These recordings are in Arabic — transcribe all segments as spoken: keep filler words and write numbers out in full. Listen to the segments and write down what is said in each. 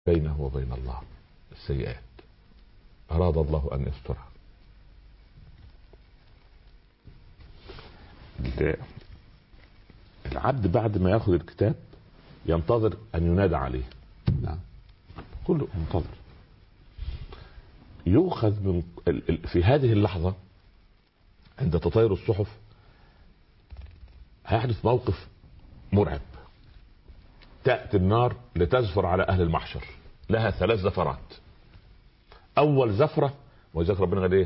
بينه وبين الله السيئات أراد الله أن يسترها. العبد بعد ما يأخذ الكتاب ينتظر أن ينادى عليه. نعم. كله منتظر. يؤخذ من في هذه اللحظة عند تطاير الصحف هيحدث موقف مرعب. تأتي النار لتزفر على أهل المحشر، لها ثلاث زفرات. أول زفرة وذلك ربنا قال إيه؟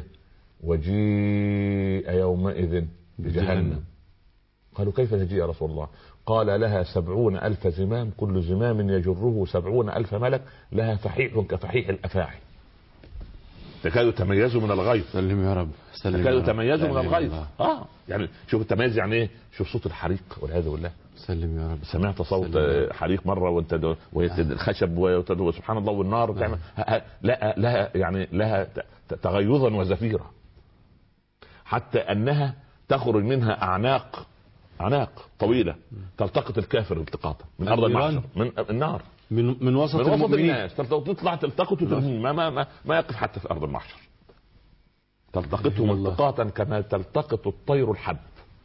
وجيء يومئذ بجهنم. قالوا كيف نجيء يا رسول الله؟ قال لها سبعون ألف زمام، كل زمام يجره سبعون ألف ملك، لها فحيح كفحيح الأفاعي، تكاد تميزوا من الغيظ. سلم يا رب. سلم تكاد تميزوا من الغيظ. اه يعني شوف التميز يعني ايه؟ شوف صوت الحريق والعياذ بالله. سلم يا رب. سمعت صوت حريق مره وانت الخشب وسبحان الله والنار بتعمل لا لها يعني لها تغيظا وزفيرا، حتى انها تخرج منها اعناق اعناق طويله تلتقط الكافر التقاطا من ارض المحشر، من النار، من من وسط, من وسط الناس تطلع تلتقط ما ما ما, ما يقف حتى في ارض المحشر، تلتقطهم التقاطا كما تلتقط الطير الحب.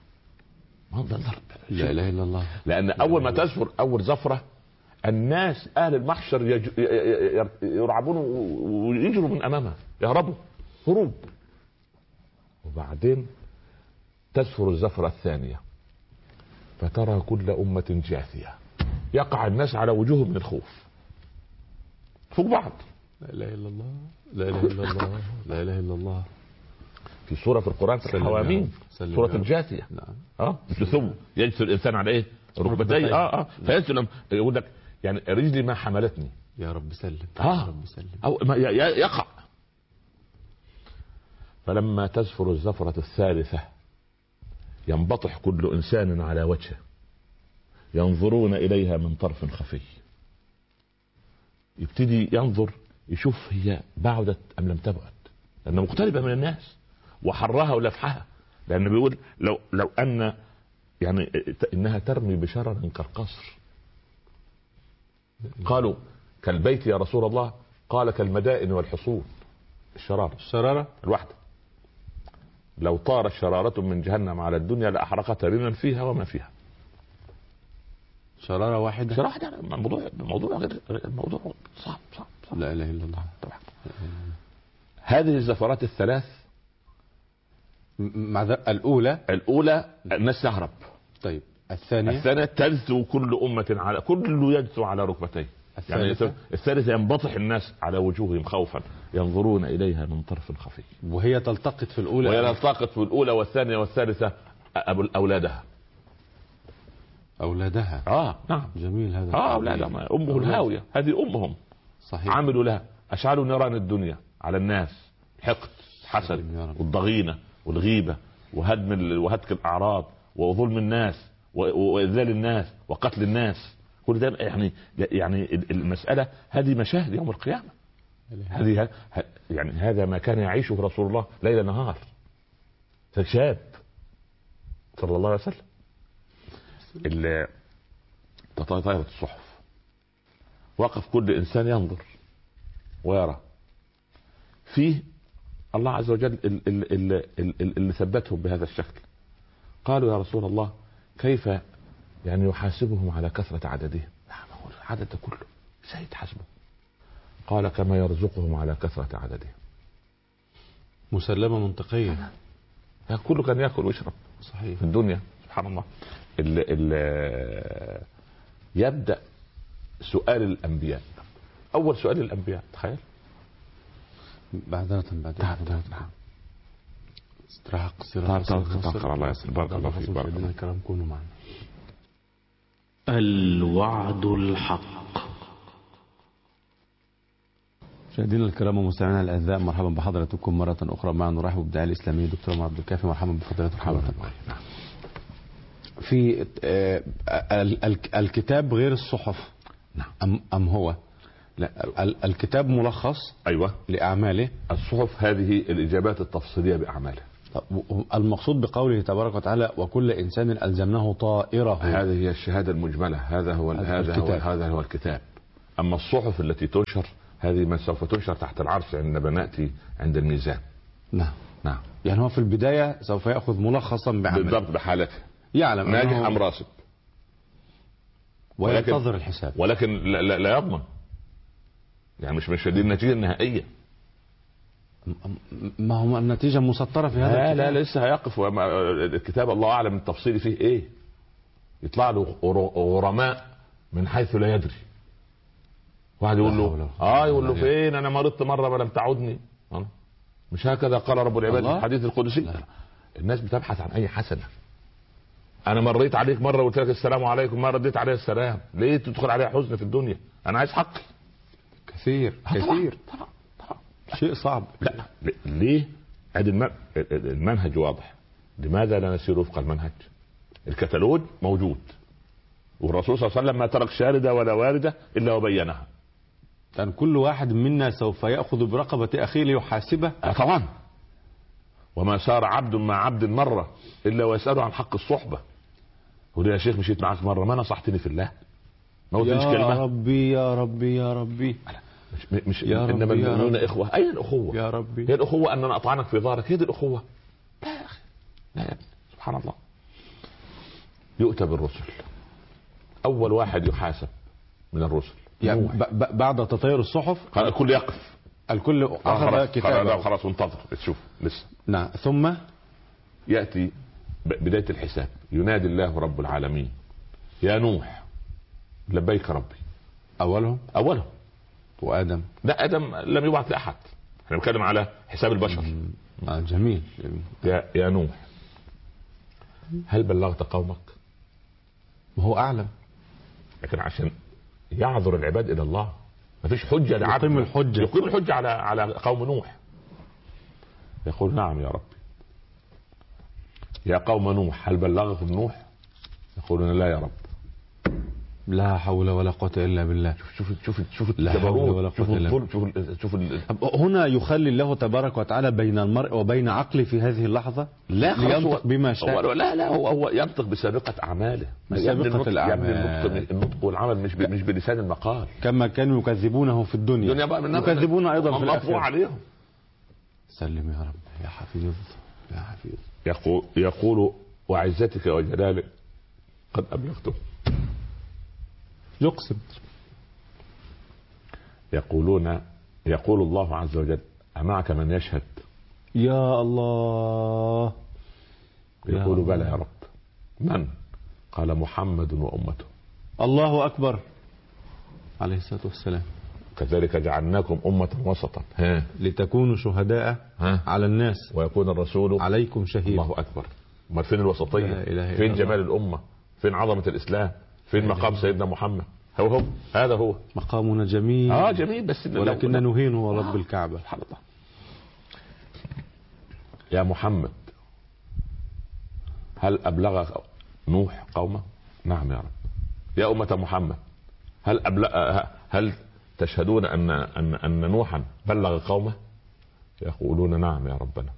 لا اله الا الله. لان اول ما تزفر اول زفره الناس اهل المحشر يج... يرعبون ويجروا من امامها، يهربوا هروب. وبعدين تزفر الزفره الثانيه فترى كل امه جاثيه، يقع الناس على وجوههم من الخوف فوق بعض. لا اله الا الله. لا اله الا الله. لا اله الا الله. في سورة في القرآن في الحواميم سورة الجاثية. نعم. اه ثم يجثو الانسان على ايه؟ ركبتيه. اه اه فيجثو يقول لك يعني رجلي ما حملتني. يا رب سلم. اه يا رب سلم. او ما يقع. فلما تزفر الزفرة الثالثة ينبطح كل انسان على وجهه، ينظرون اليها من طرف خفي. يبتدي ينظر يشوف هي بعدت ام لم تبعد، لانها مقتربة من الناس وحرها ولفحها، لأنه بيقول لو لو أن يعني إنها ترمي بشرر كالقصر. قالوا كالبيت يا رسول الله؟ قال كالمدائن والحصون. الشرارة الشرارة الواحدة لو طارت شرارة من جهنم على الدنيا لأحرقتها بمن فيها وما فيها. شرارة واحدة. شرارة واحدة. الموضوع الموضوع غير الموضوع صعب صعب, صعب. لا إله إلا الله. طبعا. هذه الزفرات الثلاث مع الأولى الأولى الناس تهرب. طيب الثانية الثانية تجثو كل أمة على كل يجثو على ركبتيه. يعني الثالثة ينبطح الناس على وجوههم خوفا ينظرون إليها من طرف خفي. وهي تلتقط في الأولى وهي تلتقط في الأولى والثانية والثالثة أولادها. أولادها. آه نعم. جميل هذا. آه أولادها أمه الهاوية، هذه أمهم. صحيح. عملوا لها أشعلوا نيران الدنيا على الناس، حقد حسد والضغينة والغيبة وهدم وهتك الأعراض وظلم الناس وإذلال الناس وقتل الناس. كل ده يعني يعني المسألة هذه مشاهد يوم القيامة. هذه يعني هذا ما كان يعيشه رسول الله ليل نهار. شاب صلى الله عليه وسلم. اللي تطايرت الصحف وقف كل إنسان ينظر ويرى فيه الله عز وجل اللي, اللي ثبتهم بهذا الشكل. قالوا يا رسول الله كيف يعني يحاسبهم على كثرة عددهم؟ نعم هو العدد كله سيتحاسبه. قال كما يرزقهم على كثرة عددهم. مسلمة منطقية. يعني كله كان يأكل ويشرب صحيح في الدنيا. سبحان الله. ال ال يبدأ سؤال الأنبياء. أول سؤال الأنبياء تخيل. بعدها بعدها نعم. استراحة قصيرة. الله يسلمك. بارك الله فيك. بارك الله الكرام كونوا معنا. الوعد الحق. مشاهدينا الكرام ومستمعينا الاعزاء، مرحبا بحضراتكم مرة أخرى معنا. نرحب بالداعية الإسلامي دكتور عمر عبد الكافي. مرحبا بفضيلتكم حضرتك. في الكتاب غير الصحف. نعم. أم هو لا الكتاب ملخص أيوة لأعماله. الصحف هذه الإجابات التفصيلية بأعماله. المقصود بقوله تبارك وتعالى وكل إنسان ألزمناه طائره. هذه هي الشهادة المجملة. هذا هو هذا هو هذا هو الكتاب. اما الصحف التي تنشر هذه من سوف تنشر تحت العرش عندما ناتي عند الميزان. نعم نعم. يعني هو في البدايه سوف ياخذ ملخصا بعمله بالضبط بحالته، يعلم ناجح أنه ام راسب، وينتظر الحساب، ولكن لا, لا, لا يضمن، يعني مش مش دي النتيجه النهائيه. ما هو النتيجه مسطره في هذا لا الكتاب. لا لسه هيقف الكتاب، الله اعلم التفصيل فيه ايه. يطلع له غرماء من حيث لا يدري، واحد يقول له اه يقول له فين انا مرضت مره ولم تعودني، مش هكذا قال رب العباد في الحديث القدسي؟ لا. الناس بتبحث عن اي حسنه. انا مريت عليك مره وقلت لك السلام عليكم، ما رديت عليه السلام، ليه تدخل عليها حزن في الدنيا؟ انا عايز حقي. كثير كثير طبعا طبعا شيء صعب. لا ليه؟ ادي المنهج واضح. لماذا لا نسير وفق المنهج؟ الكتالوج موجود، والرسول صلى الله عليه وسلم ما ترك شاردة ولا واردة إلا وبينها. كان كل واحد منا سوف يأخذ برقبة أخيه ليحاسبه. طبعا. وما سار عبد مع عبد مرة إلا ويسأله عن حق الصحبة. يقول يا شيخ مشيت معك مرة ما نصحتني في الله، ما قلتليش كلمة. يا ربي يا ربي يا ربي مش, مش يا إنما ربي المؤمنون إخوة. أين الأخوة يا ربي؟ هي الأخوة أن أنا أطعنك في ظهرك، هي دي الأخوة؟ لا يا أخي لا يا ابني، سبحان الله. يؤتى بالرسل، أول واحد يحاسب من الرسل يعني بعد تطير الصحف الكل يقف، الكل أخذ كتابه خلاص وانتظر تشوف لسه. نعم. ثم يأتي بداية الحساب، ينادي الله رب العالمين يا نوح لبيك ربي. أولهم أولهم وآدم. لا آدم لم يبعث لأحد، احنا بنتكلم على حساب البشر. آه جميل, جميل. يا, يا نوح هل بلغت قومك؟ وهو أعلم، لكن عشان يعذر العباد الى الله ما فيش حجه لعبد يقيم الحجه يقيم الحجه على على قوم نوح. يقول نعم يا ربي. يا قوم نوح هل بلغكم نوح؟ يقولون لا يا رب. لا حول ولا قوه الا بالله. شوف شوف شوف لا حول ولا قوه الا بالله. شوف شوف هنا يخلي الله تبارك وتعالى بين المرء وبين عقله في هذه اللحظه. لا ينطق بما شاء. لا لا هو هو ينطق بسابقه اعماله، بسابقه الاعمال. النطق, النطق والعمل مش مش بلسان المقال كما كانوا يكذبونه في الدنيا يكذبون ايضا في الاخره عليهم. سلم يا رب يا حفيظ يا حفيظ. يقول يقول وعزتك وجلالك قد ابلغته. يقسم. يقولون يقول الله عز وجل أمعك من يشهد؟ يا الله. يقول يا بلى يا رب. من؟ قال محمد وأمته. الله أكبر عليه الصلاة والسلام. كذلك جعلناكم أمة وسطا ها لتكونوا شهداء ها على الناس ويكون الرسول عليكم شهيد. الله أكبر. ما فين الوسطية؟ فين جمال الأمة؟ فين عظمة الإسلام؟ فين مقام سيدنا محمد؟ هو هو هذا هو مقامنا جميل. اه جميل بس ولكن نهينه رب الكعبة. سبحان الله. يا محمد هل أبلغ نوح قومه؟ نعم يا رب. يا أمة محمد هل أبلغ هل تشهدون أن أن أن نوحا بلغ قومه؟ يقولون نعم يا ربنا.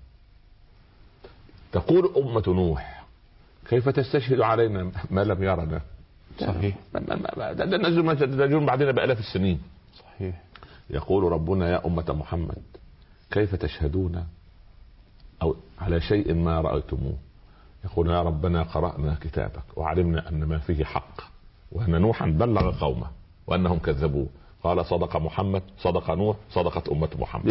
تقول أمة نوح كيف تستشهد علينا ما لم يرنا؟ صحيح. ده نزل بعدين بآلاف السنين. صحيح. يقول ربنا يا أمة محمد كيف تشهدون أو على شيء ما رأيتموه؟ يقول يا ربنا قرأنا كتابك وعلمنا أن ما فيه حق وأن نوحا بلغ قومه وأنهم كذبوه. قال صدق محمد صدق نوح صدقت أمة محمد.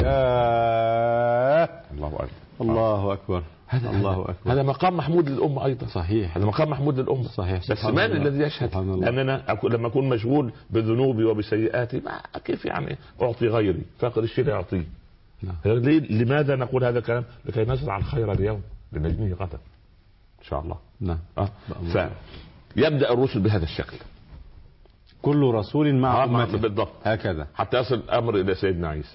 يا الله أكبر الله أكبر. هذا الله أكبر. هذا مقام محمود للأمة أيضا. صحيح. هذا مقام محمود للأمة. صحيح. بس من الذي يشهد؟ لأننا لما أكون مشغول بذنوبي وبسيئاتي ما كيف يعني أعطي غيري فاقد الشيء لا يعطيه. لماذا نقول هذا الكلام؟ لكي نزرع الخير اليوم لنجنيه غدا إن شاء الله. نعم. أه؟ فيبدأ الرسل بهذا الشكل، كل رسول مع أمته بالضبط هكذا حتى يصل الأمر إلى سيدنا عيسى.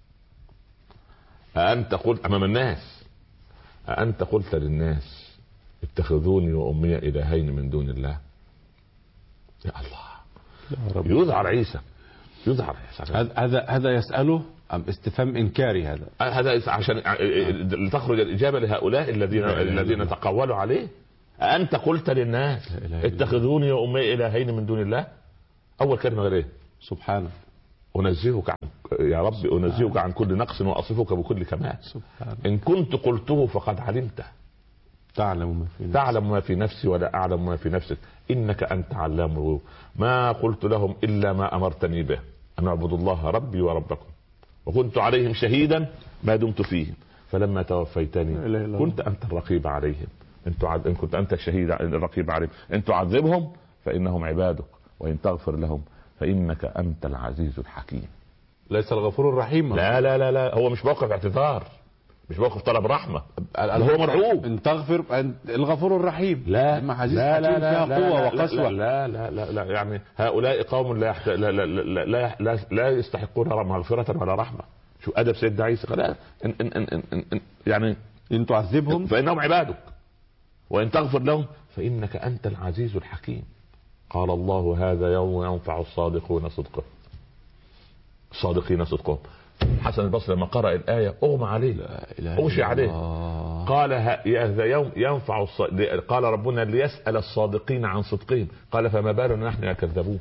أنت قلت أمام الناس أأنت قلت للناس اتخذوني وأمي إلهين من دون الله؟ يا الله يا رب. يظهر عيسى يظهر هذا هذا يسأله أم استفهام إنكاري؟ هذا هذا عشان لتخرج الإجابة لهؤلاء الذين الذين تقولوا عليه. أنت قلت للناس اتخذوني وأمي إلهين من دون الله؟ أول كلمة غير إيه؟ سبحانه انزهك عن يا رب انزهك عن كل نقص واصفك بكل كمال. ان كنت قلته فقد علمته، تعلم ما في نفسي تعلم ما في نفسي ولا اعلم ما في نفسك، انك انت علام الغيوب. ما قلت لهم الا ما امرتني به، ان اعبدوا الله ربي وربكم، وكنت عليهم شهيدا ما دمت فيهم، فلما توفيتني كنت انت الرقيب عليهم. انت عد... ان كنت انت الشهيد الرقيب عليهم، ان تعذبهم فانهم عبادك، وان تغفر لهم فانك انت العزيز الحكيم. ليس الغفور الرحيم. لا لا لا لا، هو مش موقف اعتذار، مش موقف طلب رحمه، هو مرعوب. ان تغفر الغفور الرحيم. لا لا لا لا لا فيها قوه وقسوه. لا لا لا لا يعني هؤلاء قوم لا يحت... لا, لا, لا, لا, لا, لا يستحقون مغفرة ولا رحمة. شو أدب سيدنا عيسى؟ لا إن إن إن إن إن يعني إن تعذبهم فإنهم عبادك، وإن تغفر لهم فإنك أنت العزيز الحكيم. قال الله هذا يوم ينفع الصادقون صدقهم، الصادقين صدقهم. حسن البصري لما قرأ الآية أغمى عليه، أغشي عليه، قال هذا يوم ينفع الص... قال ربنا ليسأل الصادقين عن صدقهم، قال فما بالنا نحن يكذبون.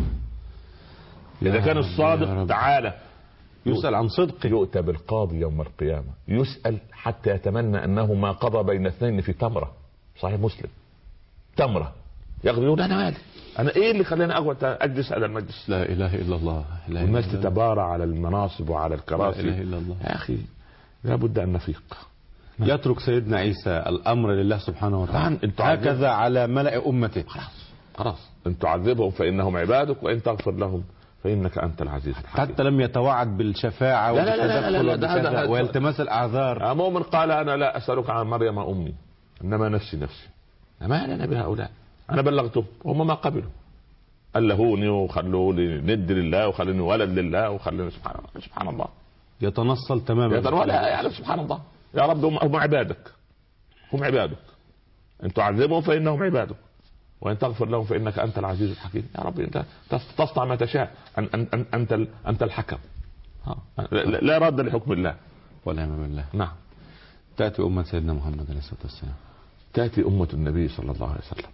إذا كان الصادق تعالى يسأل عن صدقه، يؤتى بالقاضي يوم القيامة يسأل حتى يتمنى أنه ما قضى بين اثنين في تمرة، صحيح مسلم، تمرة يقضي يقول أنا مالي، أنا إيه اللي خلاني أقعد أجلس على المجلس؟ لا إله إلا الله. والناس تتبارى على المناصب وعلى الكراسي. لا إله إلا الله. يا أخي لابد أن نفيق. يترك سيدنا عيسى الأمر لله سبحانه وتعالى هكذا على ملأ أمته. خلاص خلاص، إن تعذبهم فإنهم عبادك، وإن تغفر لهم فإنك أنت العزيز الحكيم. حتى لم يتوعد بالشفاعة والتدخل والتماس الأعذار. مؤمن قال أنا لا أسألك عن مريم أمي، إنما نفسي نفسي، ما لنا بهؤلاء، أنا بلغتهم وهم ما قبلوا، ألهوني وخلوا لي ند لله وخلوني ولد لله وخلوني سبحان الله. سبحان الله يتنصل تماما. ولا يعني سبحان الله. يا رب هم عبادك، هم عبادك، إن تعذبهم فإنهم عبادك، وإن تغفر لهم فإنك أنت العزيز الحكيم. يا رب أنت تصنع ما تشاء، أن أن أن أنت أنت الحكم، لا رد لحكم الله ولا من الله. نعم. تأتي أمة سيدنا محمد عليه الصلاة والسلام، تأتي أمة النبي صلى الله عليه وسلم،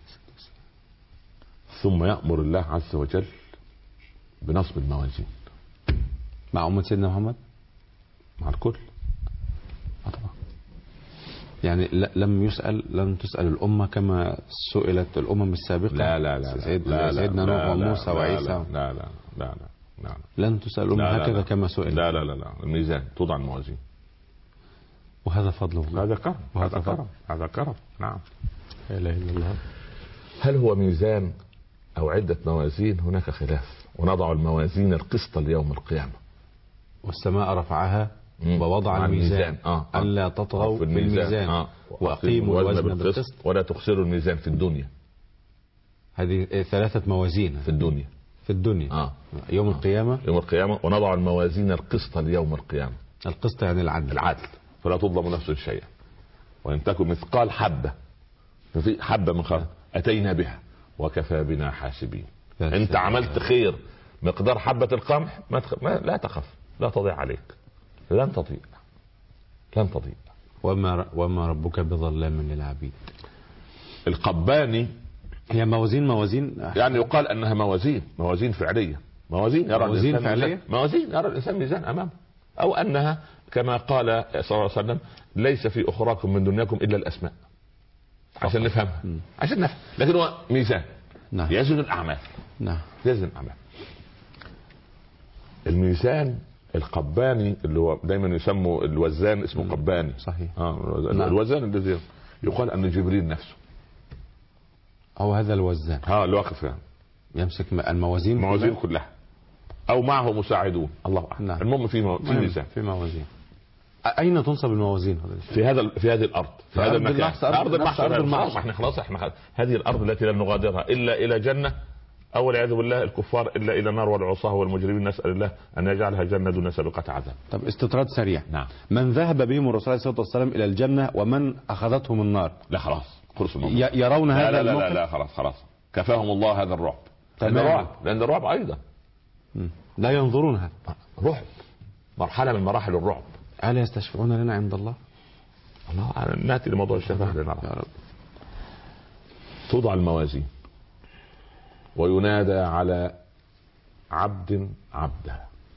ثم يأمر الله عز وجل بنصب الموازين مع أمة سيدنا محمد، مع الكل. يعني لم يسأل لم تسأل الأمة كما سئلت الأمم السابقة. لا لا لا سيدنا, سيدنا نوح وموسى وعيسى. لا لا لا لا لا لن تسأل الأمة هكذا كما سئلت. لا لا لا لا الميزان توضع الموازين، وهذا فضل الله. هذا كرم، هذا كرم، هذا كرم. نعم. لا إله إلا الله. هل هو ميزان أو عدة موازين؟ هناك خلاف. ونضع الموازين القسط ليوم القيامة. والسماء رفعها ووضع الميزان آه. آه. ألا تطغوا في الميزان, الميزان. آه. وأقيموا الوزن بالقسط ولا تخسروا الميزان في الدنيا. هذه ثلاثة موازين في الدنيا في الدنيا آه. يوم القيامة. يوم القيامة ونضع الموازين القسط ليوم القيامة. القسط يعني العدل. العدل، فلا تظلم نفس شيئا، وإن تكن مثقال حبة، ففي حبة من خير أتينا بها وكفى بنا حاسبين. أنت عملت خير مقدار حبة القمح ما تخ... ما... لا تخف، لا تضيع عليك، لن تضيع، لن تضيع. وما وما ربك بظلام للعبيد. القباني هي موازين موازين يعني يقال انها موازين موازين فعليه، موازين يرى موازين فعليه، موازين يرى الانسان ميزان امامه، او انها كما قال صلى الله عليه وسلم ليس في اخراكم من دنياكم الا الاسماء، عشان نفهمها، عشان نفهم. لكن هو ميزان نعم. يزن الاعمال. نعم. يزن الاعمال. الميزان القباني اللي هو دايما يسموا الوزان اسمه قباني. صحيح. اه الوزان الذي يقال ان جبريل نفسه او هذا الوزان ها اللي واقف يعني يمسك الموازين الموازين كلها. كلها او معه مساعدون، الله اعلم. نعم. المهم في مو... في ميزان، في موازين. اين تنصب الموازين؟ في هذا في هذه الارض، في هذا المكان، في ارض المحشر. ارض المحشر. احنا خلاص احنا هذه الارض التي لن نغادرها الا الى جنه، او والعياذ بالله الكفار الا الى النار والعصاه والمجرمين، نسال الله ان يجعلها جنه دون سابقه عذاب. طب استطراد سريع. نعم. من ذهب بهم الرسول عليه الصلاه والسلام الى الجنه ومن اخذتهم النار؟ لا خلاص خلص الموضوع. يرون لا هذا لا لا, الموقف؟ لا لا خلاص خلاص كفاهم الله هذا الرعب. لان الرعب لان الرعب ايضا م. لا ينظرونها. رعب، مرحله من مراحل الرعب. هل يستشفعون لنا عند الله؟ الله ناتي لموضوع الشفاعه لنا. يا رب. توضع الموازين وينادى على عبد عبده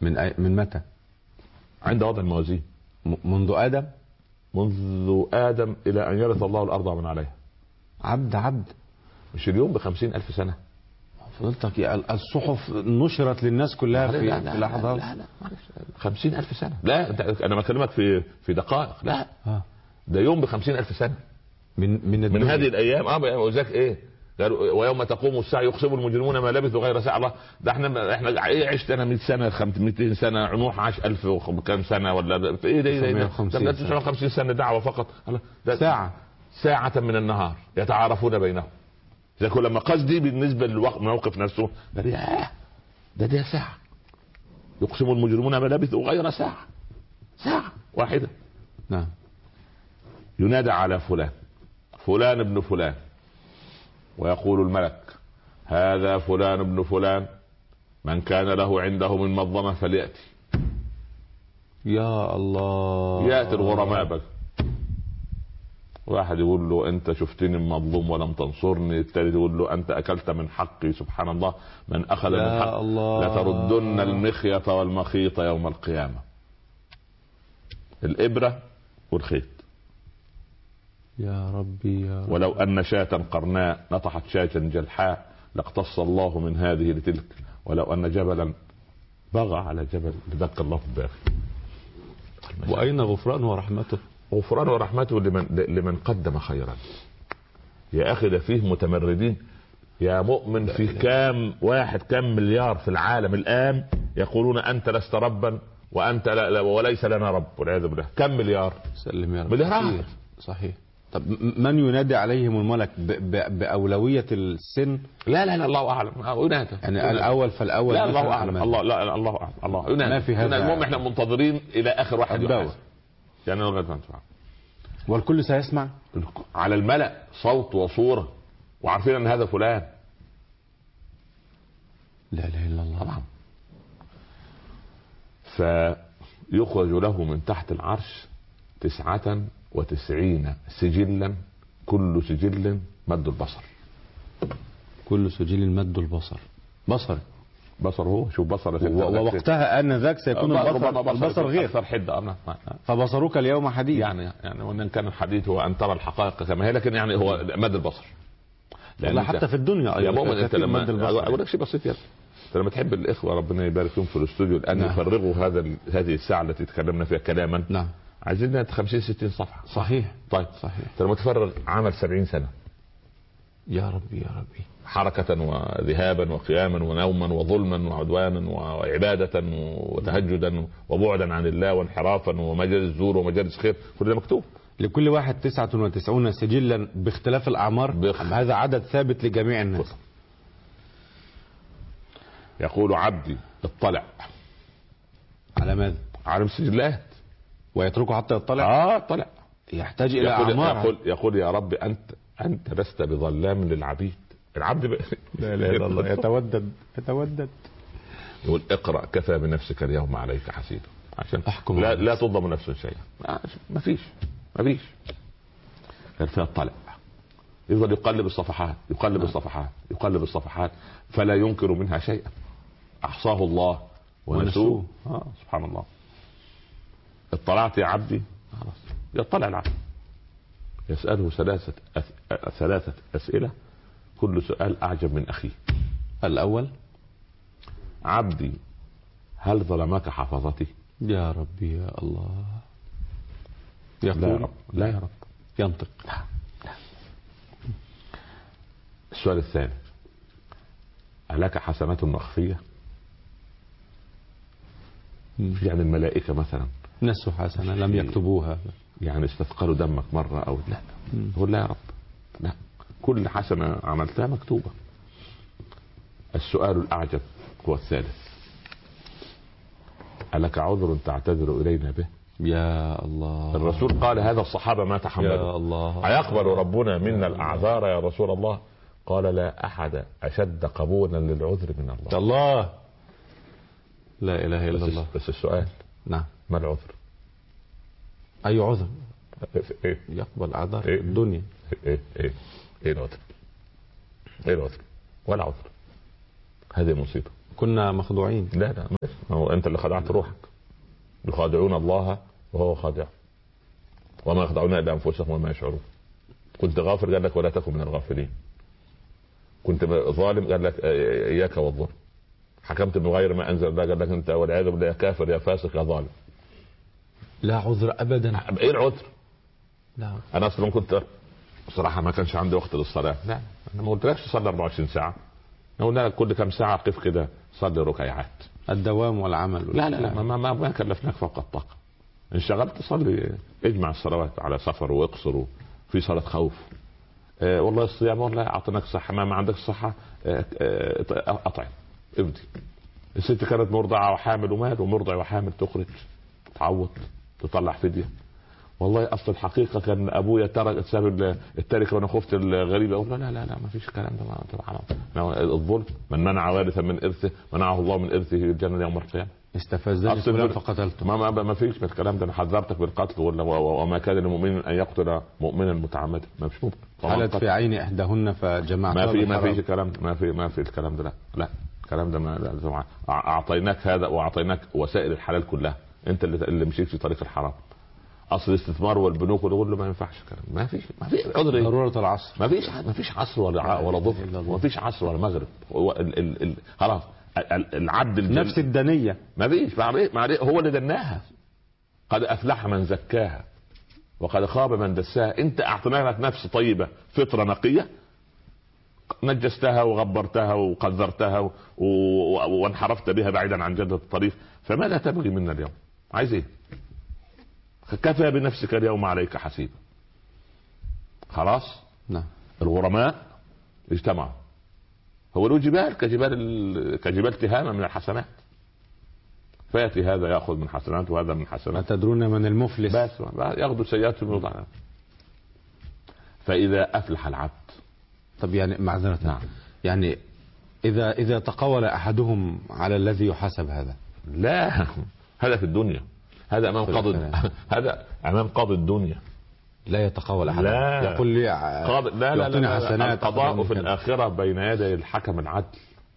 من أي... من متى؟ عند وضع الموازين. م... منذ ادم. منذ ادم الى ان يرث الله الارض ومن عليها. عبد عبد مش اليوم بخمسين الف سنه. فضلتك الصحف نشرت للناس كلها في, لا لا في لحظة. لا لا, لا. خمسين ألف سنة. لا أنا بكلمك في في دقائق. لا آه. ده يوم بخمسين ألف سنة من من, من هذه الأيام. اه وذاك إيه قالوا ويوم تقوم الساعة يخسر المجرمون ما لبثوا غير ساعة. الله ده احنا احنا ايه عشت انا مئة سنة مئتين سنة نوح عاش ألف وكم سنة ولا ايه ده ايه ده تسعمائة وخمسين سنة دعوة فقط. ساعة ساعة من النهار يتعارفون بينهم. إذا كل لما قصدي بالنسبة للموقف نفسه قال ياه ده ده ساعة يقسم المجرمون ما لبثوا غير ساعة. ساعة واحدة. نعم. ينادى على فلان فلان ابن فلان ويقول الملك هذا فلان ابن فلان من كان له عنده من مظلمة فليأتي. يا الله. يأتي الغرماء بقى. واحد يقول له انت شفتني مظلوم ولم تنصرني. الثالث يقول له انت اكلت من حقي. سبحان الله من اخذ من حقي لتردن المخيط والمخيط يوم القيامة. الابرة والخيط. يا ربي يا ربي. ولو ان شاة قرناء نطحت شاة جلحاء لاقتص الله من هذه لتلك. ولو ان جبلا بغى على جبل لدك الله في الباخر. واين غفرانه ورحمته؟ غفران ورحمته لمن لمن قدم خيرا. يا اخي ده فيه متمردين يا مؤمن. في كام واحد كام مليار في العالم الان يقولون انت لست ربا وانت لا لا وليس لنا رب والعياذ بالله. كم مليار؟ سلم يا رب. مليارات. صحيح. طب من ينادي عليهم الملك ب... ب... باولويه السن؟ لا لا لا الله اعلم. ينادى يعني ينادى. الاول فالاول. لا الله اعلم. الله لا, لا الله اعلم. الله ينادى. ما في هذا. المهم احنا منتظرين الى اخر واحد يحاسب. يعني لغايه ما نسمع. والكل سيسمع على الملأ صوت وصورة وعارفين ان هذا فلان. لا اله الا الله. طبعا. فيخرج له من تحت العرش تسعة وتسعين سجلا كل سجل مد البصر. كل سجل مد البصر. بصر بصر هو شوف بصر. ووقتها ان ذاك سيكون البصر, البصر غير اكثر حده. فبصرك اليوم حديد. يعني يعني وان كان الحديث هو ان ترى الحقائق كما هي لكن يعني هو مد البصر. لا حتى في الدنيا يا مؤمن انت لما اقول لك شيء بسيط يا انت لما تحب الاخوه ربنا يبارك فيهم في الاستوديو الان نعم. يفرغوا هذا هذه الساعه التي تكلمنا فيها كلاما. نعم. عايزين خمسين ستين صفحه. صحيح. طيب صحيح. انت لما تفرغ عمل سبعين سنه. يا ربي يا ربي. حركة وذهابا وقياما ونوما وظلما وعدوانا وعبادة وتهجدا وبعدا عن الله وانحرافا ومجالس زور ومجالس خير. كل ده مكتوب. لكل واحد تسعة وتسعون سجلا باختلاف الأعمار. بخ... هذا عدد ثابت لجميع الناس. يقول عبدي اطلع على ماذا؟ على السجلات ويتركه حتى يطلع. اه اطلع. يحتاج إلى يقول أعمار. يقول, يقول يا رب أنت أنت لست بظلام للعبيد. العبد ب... لا لا لا الله يتودد يتودد. يقول اقرأ كفى بنفسك اليوم عليك حسيبا. عشان احكم. لا, لا تظلم نفس شيئا. ما فيش ما فيش. كان فيها الطلع. يفضل يقلب الصفحات يقلب نعم. الصفحات يقلب الصفحات فلا ينكر منها شيئا. أحصاه الله ونسوه. آه سبحان الله. اطلعت يا عبدي خلاص يطلع العبد. يسأله ثلاثة أث... ثلاثة أسئلة كل سؤال أعجب من أخيه. الأول عبدي هل ظلمك حفظتي؟ يا ربي يا الله. يقول لا يا رب. لا يا رب. ينطق. لا. لا. السؤال الثاني ألك حسنات مخفية؟ يعني الملائكة مثلا نسوا حسنة لم يكتبوها يعني استثقلوا دمك مرة أو لا. يقول لا يا رب لا كل حسنة عملتها مكتوبة. السؤال الأعجب هو الثالث ألك عذر تعتذر إلينا به؟ يا الله. الرسول قال هذا الصحابة ما تحملوا. يا الله. أيقبل ربنا منا الأعذار يا رسول الله؟ قال لا أحد أشد قبولا للعذر من الله. الله لا إله إلا بس الله. بس السؤال نعم ما العذر؟ أي عذر؟ إيه؟ يقبل أعذار إيه؟ الدنيا. إيه إيه إيه العذر؟ إيه العذر؟ ولا عذر. هذه مصيبة. كنا مخدوعين. لا لا هو انت اللي خدعت روحك. يخادعون الله وهو خادع وما يخدعون الا انفسهم وما يشعرون. كنت غافر قال لك ولا تكن من الغافلين. كنت ظالم قال لك اياك والظلم. حكمت بغير ما انزل الله قال لك انت والعياذ بالله يا كافر يا فاسق يا ظالم. لا عذر ابدا. ايه العذر؟ لا انا اصلا كنت بصراحه ما كانش عندي وقت للصلاه. لا انا ما قلتلكش صلي أربعة وعشرين ساعه. انا قلنا لك كل كم ساعه قف كده صلي ركعات. الدوام والعمل. لا لا, لا ما, ما, ما كلفناك فوق الطاقه. انشغلت صلي اجمع الصلوات على سفر واقصر في صلاه خوف. آه والله الصيام والله اعطيناك صحه ما, ما عندك صحه آه آه اطعم ابدي. الست كانت مرضعه وحامل ومال ومرضع وحامل تخرج تعوض تطلع فديه. والله اصل الحقيقه كان ابويا ترك ساب التركه وانا خفت الغريبه. اقول لا لا لا ما فيش الكلام ده طبعا. الظلم من منع وارثا من ارثه منعه الله من ارثه في الجنه يوم القيامه. استفزني فلان فقتلته. ما, ما ما فيش الكلام ده. انا حذرتك بالقتل ولا وما كان لمؤمن ان يقتل مؤمنا متعمدا. ما فيش ممكن. حالت في عين احداهن فجمعت. ما في ما فيش الكلام ما في ما في الكلام ده. لا لا الكلام ده ما اعطيناك هذا واعطيناك وسائل الحلال كلها. انت اللي اللي مشيت في طريق الحرام. اصل الاستثمار والبنوك وده كله ما ينفعش كلام. ما فيش ما في عذر. ضروره العصر. ما فيش ما فيش عصر ولا ولا ظهر. ما فيش عصر ولا مغرب. هو ال ال ال خلاص العبد الجل... نفس الدنيه. ما فيش هو اللي دناها. قد افلح من زكاها وقد خاب من دساها. انت اعطينا لك نفس طيبه فطره نقيه نجستها وغبرتها وقذرتها و... و... وانحرفت بها بعيدا عن جدة الطريق. فماذا تبغي منا اليوم؟ عايز ايه؟ كفى بنفسك اليوم عليك حسيبا. خلاص. نعم. الغرماء اجتمعوا. هو له جبال كجبال كجبال تهامة من الحسنات. فياتي هذا ياخذ من حسنات وهذا من حسنات. تدرون من المفلس؟ بس ياخذ سيئات من وضعنا. فاذا افلح العبد. طب يعني معذرة. نعم. يعني اذا اذا تقول احدهم على الذي يحاسب هذا. لا هذا في الدنيا. هذا امام قاضي هذا امام قاضي الدنيا. لا يتقول احد. لا يقول لي قاضي. لا لا, لا, لا, لا. القضاء في الاخره بين يدي الحكم العدل.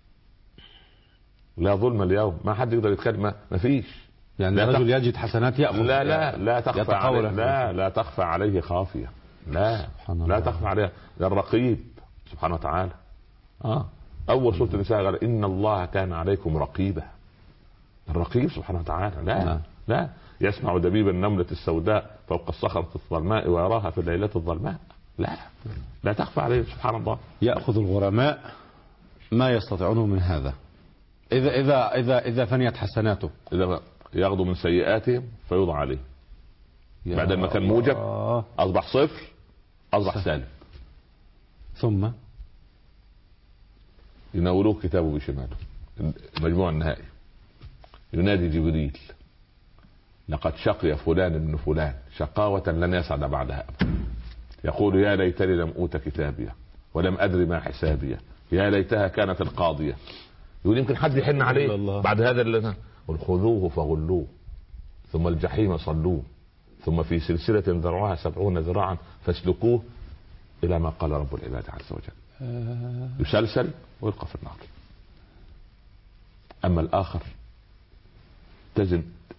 لا ظلم اليوم. ما حد يقدر يتكلم. ما فيش. يعني الرجل تخ... يجد حسنات يأخذ. لا لا لا تخفى عليه. لا لا تخفى عليه خافيه. لا لا تخفى عليه. الرقيب سبحانه وتعالى. اه اول سوره النساء قال ان الله كان عليكم رقيبا. الرقيب سبحانه وتعالى. لا لا, لا. يسمع دبيب النملة السوداء فوق الصخرة الظلماء ويراها في الليلة الظلماء. لا لا تخفى عليه سبحان الله. يأخذ الغرماء ما يستطيعونه من هذا. إذا إذا إذا إذا فنيت حسناته. إذا ياخذوا من سيئاتهم فيوضع عليه. بعد ما كان موجب أصبح صفر أصبح سالب. ثم يناولوه كتابه بشماله. المجموع النهائي ينادي جبريل لقد شقي فلان ابن فلان شقاوة لن يسعد بعدها أبدا. يقول يا ليتني لم أوت كتابيه ولم أدري ما حسابيه يا ليتها كانت القاضية. يقول يمكن حد يحن عليه بعد هذا اللي قل خذوه فغلوه ثم الجحيم صلوه ثم في سلسلة ذرعها سبعون ذراعا فاسلكوه إلى ما قال رب العباد عز وجل. يسلسل ويلقى في النار. أما الآخر تزن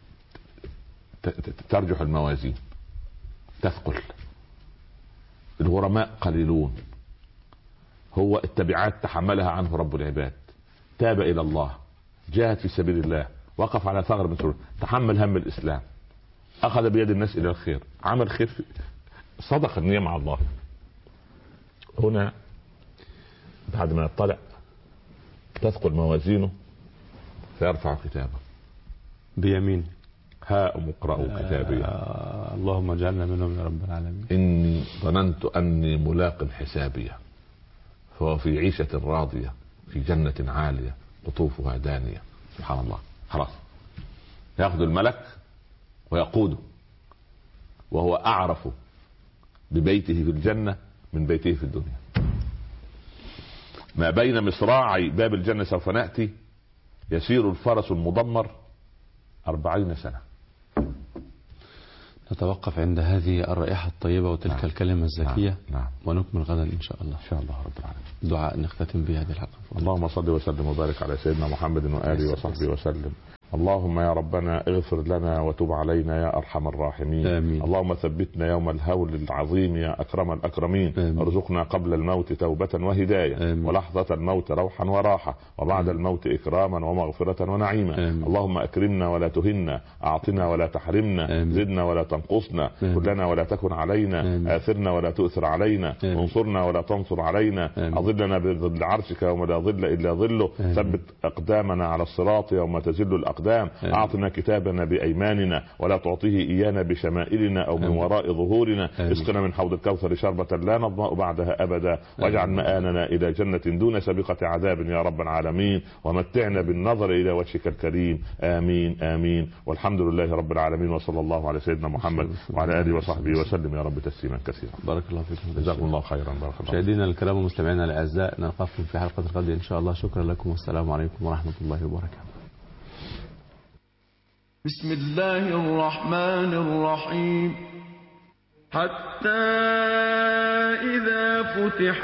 ترجح الموازين تثقل. الغرماء قليلون. هو التبعات تحملها عنه رب العباد. تاب إلى الله جاهد في سبيل الله وقف على ثغر من ثغور تحمل هم الإسلام أخذ بيد الناس إلى الخير عمل خير صدق النية مع الله. هنا بعد ما يطلع تثقل موازينه فيرفع كتابه بيمين هاؤم اقرأوا كتابي. آه اللهم اجعلنا منهم يا رب العالمين. إني ظننت أني ملاق حسابي فهو في عيشة راضية في جنة عالية قطوفها دانية. سبحان الله. خلاص يأخذ الملك ويقوده وهو أعرف ببيته في الجنة من بيته في الدنيا. ما بين مصراعي باب الجنة سوف نأتي يسير الفرس المضمر أربعين سنة. نتوقف عند هذه الرائحة الطيبة وتلك نعم. الكلمة الزكية نعم. نعم. ونكمل غدا إن شاء الله. إن شاء الله رب العالمين. دعاء نختتم بهذه الحلقة. اللهم صل وسلم وبارك على سيدنا محمد وآله وصحبه وسلم. اللهم يا ربنا اغفر لنا وتب علينا يا أرحم الراحمين. آمين. اللهم ثبتنا يوم الهول العظيم يا أكرم الأكرمين. آمين. ارزقنا قبل الموت توبة وهداية. آمين. ولحظة الموت روحا وراحة وبعد آمين. الموت إكراما ومغفرة ونعيما. آمين. اللهم أكرمنا ولا تهنا، أعطنا ولا تحرمنا. آمين. زدنا ولا تنقصنا. آمين. كلنا ولا تكن علينا. آمين. آثرنا ولا تؤثر علينا. آمين. انصرنا ولا تنصر علينا. آمين. أظلنا بظل عرشك يوم لا ظل إلا ظله. آمين. ثبت أقدامنا على الصراط يوم تزل الأقدام. أعطنا كتابنا بأيماننا ولا تعطيه إيانا بشمائلنا أو من وراء ظهورنا. اسقنا من حوض الكوثر شربة لا نظمأ بعدها أبدا، واجعل مآلنا إلى جنة دون سابقة عذاب يا رب العالمين، ومتعنا بالنظر إلى وجهك الكريم. آمين آمين. والحمد لله رب العالمين، وصلى الله على سيدنا محمد وعلى آله وصحبه وسلم يا رب تسليما كثيرا. بارك الله فيكم. جزاكم الله خيرا. بارك الله. مشاهدينا الكرام ومستمعينا الأعزاء، نلقاكم في حلقة الغد إن شاء الله. شكرا لكم والسلام عليكم ورحمة الله وبركاته. بسم الله الرحمن الرحيم. حتى إذا فتح